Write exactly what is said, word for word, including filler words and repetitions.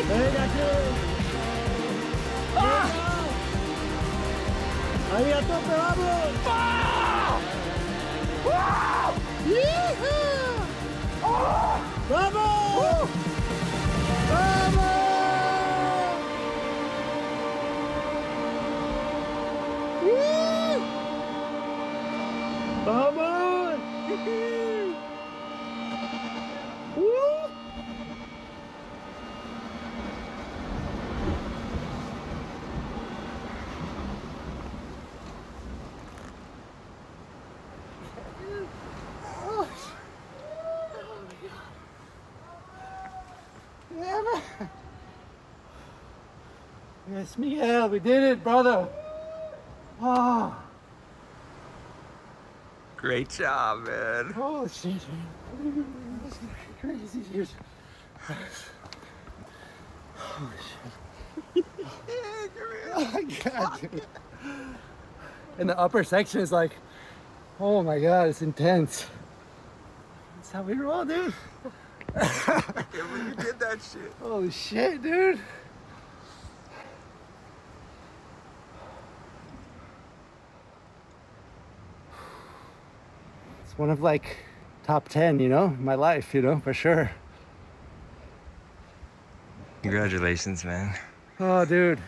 Venga, Chris. ¡Ah! Ahí a tope, vamos. ¡Ah! ¡Ah! ¡Ah! ¡Vamos! ¡Vamos! ¡Uh! ¡Vamos! ¡Uh! Yes, Miguel, we did it, brother. Oh, Great job, man. holy shit, man. This is crazy, dude. Holy shit. Oh my god, dude. And the upper section is like, oh my god, it's intense. That's how we roll, dude. I can't believe you did that shit. Holy shit, dude. It's one of like top ten, you know, in my life, you know, for sure. Congratulations, man. Oh, dude.